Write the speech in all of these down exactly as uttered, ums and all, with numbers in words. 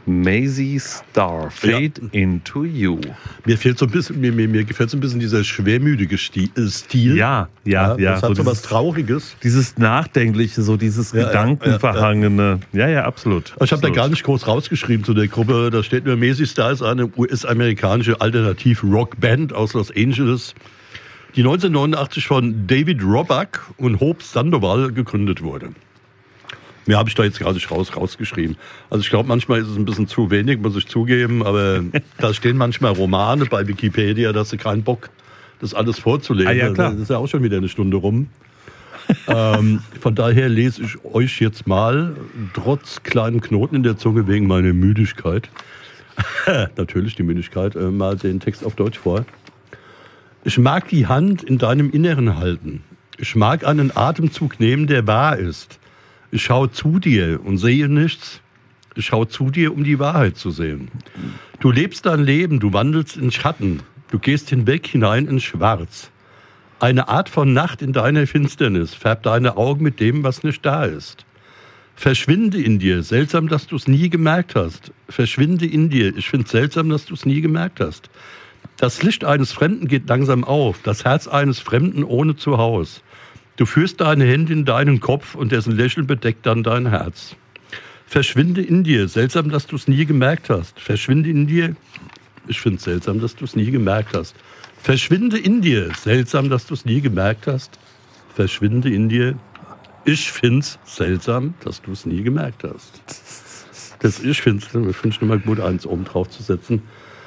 Maisie Star, Fade ja. into You. Mir fehlt so ein bisschen, mir, mir, mir gefällt so ein bisschen dieser schwermütige Stil. Ja, ja, ja. Das hat so, so was Trauriges. Dieses Nachdenkliche, so dieses ja, Gedankenverhangene. Ja, ja, ja, absolut. Ich habe da gar nicht groß rausgeschrieben zu der Gruppe. Da steht nur, Maisie Star ist eine U S-amerikanische Alternativ-Rock-Band aus Los Angeles, die neunzehnhundertneunundachtzig von David Roback und Hope Sandoval gegründet wurde. Mehr habe ich da jetzt gerade nicht raus, rausgeschrieben. Also ich glaube, manchmal ist es ein bisschen zu wenig, muss ich zugeben, aber da stehen manchmal Romane bei Wikipedia, da hast du keinen Bock, das alles vorzulesen. Ah, ja, klar. Das ist ja auch schon wieder eine Stunde rum. ähm, von daher lese ich euch jetzt mal, trotz kleinen Knoten in der Zunge wegen meiner Müdigkeit, natürlich die Müdigkeit, äh, mal den Text auf Deutsch vor. Ich mag die Hand in deinem Inneren halten. Ich mag einen Atemzug nehmen, der wahr ist. Ich schaue zu dir und sehe nichts. Ich schaue zu dir, um die Wahrheit zu sehen. Du lebst dein Leben, du wandelst in Schatten. Du gehst hinweg hinein in Schwarz. Eine Art von Nacht in deiner Finsternis färbt deine Augen mit dem, was nicht da ist. Verschwinde in dir, seltsam, dass du es nie gemerkt hast. Verschwinde in dir, ich finde es seltsam, dass du es nie gemerkt hast. Das Licht eines Fremden geht langsam auf, das Herz eines Fremden ohne Zuhause. Du führst deine Hände in deinen Kopf und dessen Lächeln bedeckt dann dein Herz. Verschwinde in dir, seltsam, dass du es nie gemerkt hast. Verschwinde in dir, ich finde es seltsam, dass du es nie gemerkt hast. Verschwinde in dir, seltsam, dass du es nie gemerkt hast. Verschwinde in dir, ich finde es seltsam, dass du es nie gemerkt hast. Das ich finde es find ich nochmal gut, eins oben drauf zu setzen.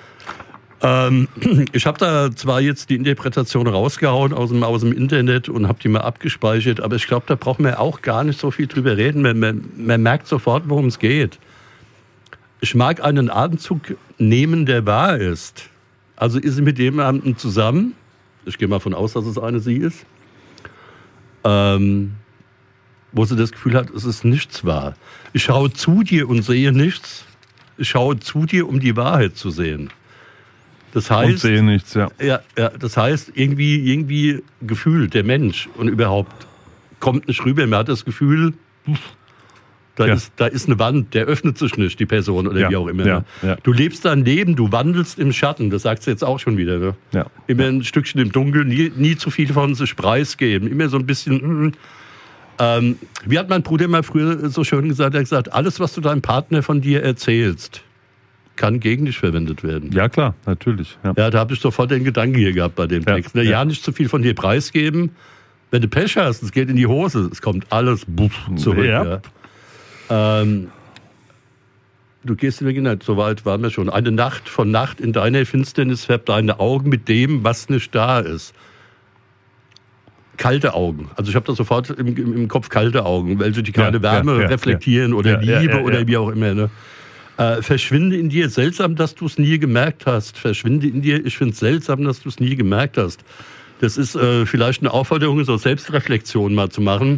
Ähm, ich habe da zwar jetzt die Interpretation rausgehauen aus dem, aus dem Internet und habe die mal abgespeichert, aber ich glaube, da braucht man auch gar nicht so viel drüber reden. Man, man, man merkt sofort, worum es geht. Ich mag einen Atemzug nehmen, der wahr ist. Also ist sie mit jemandem zusammen, ich gehe mal von aus, dass es eine sie ist, ähm, wo sie das Gefühl hat, es ist nichts wahr. Ich schaue zu dir und sehe nichts. Ich schaue zu dir, um die Wahrheit zu sehen. Das heißt, und sehe nichts, ja. Ja, ja, das heißt, irgendwie, irgendwie Gefühl, der Mensch und überhaupt kommt nicht rüber. Man hat das Gefühl, da, ja. ist, da ist eine Wand, der öffnet sich nicht, die Person oder ja. wie auch immer. Ja. Ja. Du lebst dein Leben, du wandelst im Schatten, das sagst du jetzt auch schon wieder. Ne? Ja. Immer ein Stückchen im Dunkeln, nie, nie zu viel von sich preisgeben, immer so ein bisschen... Mm, ähm, wie hat mein Bruder mal früher so schön gesagt, er hat gesagt, alles, was du deinem Partner von dir erzählst, kann gegen dich verwendet werden. Ja, klar, natürlich. Ja, ja da habe ich sofort den Gedanken hier gehabt bei dem ja, Text. Ne? Ja. ja, nicht zu viel von dir preisgeben. Wenn du Pech hast, es geht in die Hose, es kommt alles buff, zurück. Ja. Ja. Ähm, du gehst in der so weit waren wir schon. Eine Nacht von Nacht in deiner Finsternis färbt deine Augen mit dem, was nicht da ist. Kalte Augen. Also ich habe da sofort im, im, im Kopf kalte Augen, welche die keine ja, Wärme ja, ja, reflektieren ja. oder ja, Liebe ja, ja, oder ja. wie auch immer. Ne? Äh, verschwinde in dir, seltsam, dass du es nie gemerkt hast. Verschwinde in dir, ich finde es seltsam, dass du es nie gemerkt hast. Das ist äh, vielleicht eine Aufforderung, so Selbstreflexion mal zu machen,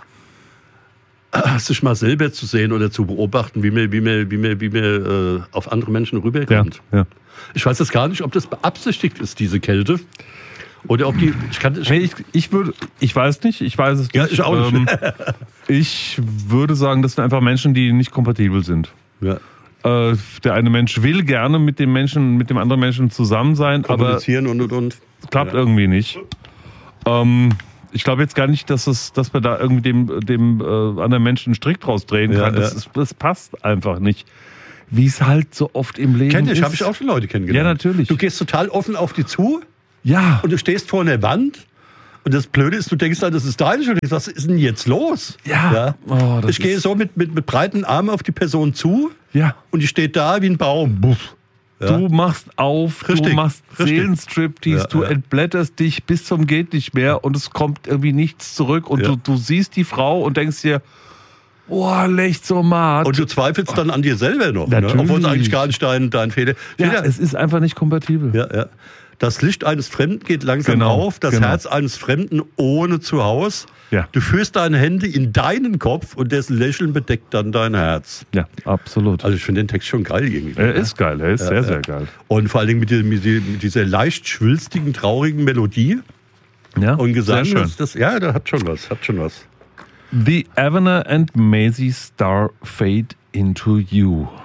äh, sich mal selber zu sehen oder zu beobachten, wie man, wie man, wie man, wie man äh, auf andere Menschen rüberkommt. Ja, ja. Ich weiß jetzt gar nicht, ob das beabsichtigt ist, diese Kälte. Oder ob die. Ich, kann, ich, hey, ich, ich würde. Ich weiß nicht. Ich weiß es nicht. Ja, ich auch nicht. Ähm, ich würde sagen, das sind einfach Menschen, die nicht kompatibel sind. Ja. Äh, der eine Mensch will gerne mit dem Menschen, mit dem anderen Menschen zusammen sein, aber kommunizieren und und und. Klappt ja. irgendwie nicht. Ähm, ich glaube jetzt gar nicht, dass es, dass man da irgendwie dem, dem äh, anderen Menschen einen Strick draus drehen kann. Ja, das, ja. Ist, das passt einfach nicht. Wie es halt so oft im Leben Kenn ich, ist. habe ich auch schon Leute kennengelernt. Ja, natürlich. Du gehst total offen auf die zu. Ja. Und du stehst vor einer Wand. Und das Blöde ist, du denkst dann, das ist deine Schuld. Was ist denn jetzt los? Ja. ja. Oh, das ich gehe so mit, mit, mit breiten Armen auf die Person zu. Ja. Und die steht da wie ein Baum. Buff. Ja. Du machst auf, Richtig. du machst Seelenstriptease, ja, du ja. entblätterst dich bis zum geht nicht mehr und es kommt irgendwie nichts zurück. Und ja. du, du siehst die Frau und denkst dir, boah, leicht so matt. Und du zweifelst oh. dann an dir selber noch. Ne? Obwohl es eigentlich gar nicht dein, dein Fehler ist. Ja, ja, es ist einfach nicht kompatibel. Ja, ja. Das Licht eines Fremden geht langsam genau, auf, das genau. Herz eines Fremden ohne Zuhause. Ja. Du führst deine Hände in deinen Kopf und dessen Lächeln bedeckt dann dein Herz. Ja, absolut. Also ich finde den Text schon geil irgendwie. Er ist geil, er ist ja, sehr, ja. sehr geil. Und vor allen Dingen mit, die, mit, die, mit dieser leicht schwülstigen, traurigen Melodie. Ja, und Gesang. sehr schön. Das, das, ja, das hat schon was, hat schon was. The Evener and Maisie Star Fade into You.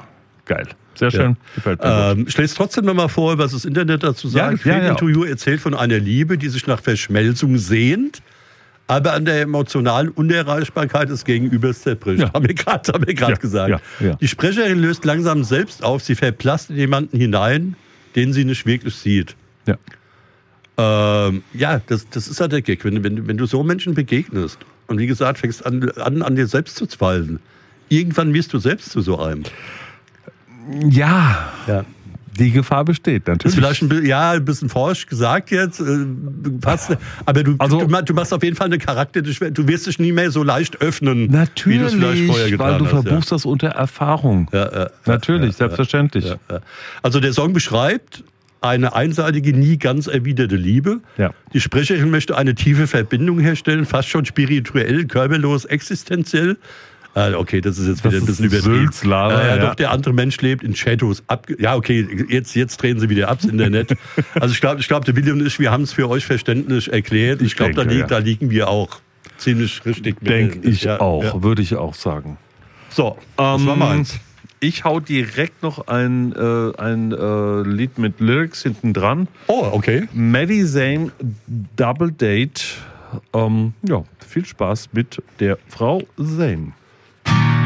geil. Sehr schön. Ja. Gefällt mir. Ähm, ich lese trotzdem nochmal vor, was das Internet dazu sagt. Ja, ja, ja. Interview erzählt von einer Liebe, die sich nach Verschmelzung sehnt, aber an der emotionalen Unerreichbarkeit des Gegenübers zerbricht. Ja. Haben wir gerade hab ja, gesagt. Ja, ja. Die Sprecherin löst langsam selbst auf, sie verblasst in jemanden hinein, den sie nicht wirklich sieht. Ja, ähm, ja das, das ist ja der Gag. Wenn, wenn, wenn du so Menschen begegnest und wie gesagt, fängst an, an, an dir selbst zu zweifeln, irgendwann wirst du selbst zu so einem. Ja, Ja. Die Gefahr besteht natürlich. Das ist vielleicht ein bisschen, ja, ein bisschen forsch gesagt jetzt, äh, passt, aber du, Also, du, du machst auf jeden Fall eine Charakter, du wirst dich nie mehr so leicht öffnen, natürlich, wie du es vielleicht vorher getan weil du hast. verbuchst ja. das unter Erfahrung. Ja, ja, natürlich, ja, selbstverständlich. Ja, ja. Also der Song beschreibt eine einseitige, nie ganz erwiderte Liebe. Ja. Die Sprecherin möchte eine tiefe Verbindung herstellen, fast schon spirituell, körperlos, existenziell. Ah, okay, das ist jetzt wieder das ein bisschen übertrieben. Sülzlaber, äh, ja, ja. Doch, der andere Mensch lebt in Shadows. Ab ja, okay, jetzt, jetzt drehen sie wieder ab ins Internet. Also ich glaube, ich glaub, der Willi und ich, wir haben es für euch verständlich erklärt. Ich, ich glaube, da, lieg, ja. da liegen wir auch ziemlich richtig. Denke ich ja, auch, ja. würde ich auch sagen. So, das ähm, war meins. Ich hau direkt noch ein, äh, ein äh, Lied mit Lyrics hinten dran. Oh, okay. Maddie Zane, Double Date. Ähm, ja, viel Spaß mit der Frau Zane.